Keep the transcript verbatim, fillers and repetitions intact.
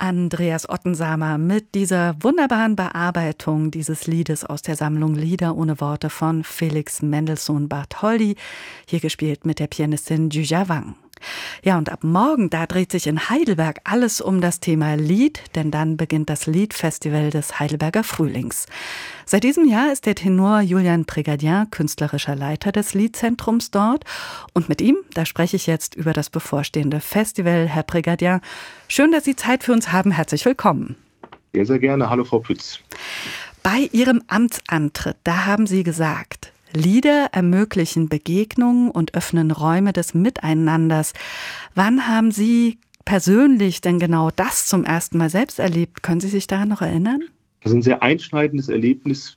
Andreas Ottensamer mit dieser wunderbaren Bearbeitung dieses Liedes aus der Sammlung Lieder ohne Worte von Felix Mendelssohn Bartholdy, hier gespielt mit der Pianistin Juja Wang. Ja, und ab morgen, da dreht sich in Heidelberg alles um das Thema Lied, denn dann beginnt das Liedfestival des Heidelberger Frühlings. Seit diesem Jahr ist der Tenor Julian Prégardien künstlerischer Leiter des Liedzentrums dort. Und mit ihm, da spreche ich jetzt über das bevorstehende Festival. Herr Prégardien, schön, dass Sie Zeit für uns haben. Herzlich willkommen. Sehr, sehr gerne. Hallo, Frau Pütz. Bei Ihrem Amtsantritt, da haben Sie gesagt, Lieder ermöglichen Begegnungen und öffnen Räume des Miteinanders. Wann haben Sie persönlich denn genau das zum ersten Mal selbst erlebt? Können Sie sich daran noch erinnern? Das ist ein sehr einschneidendes Erlebnis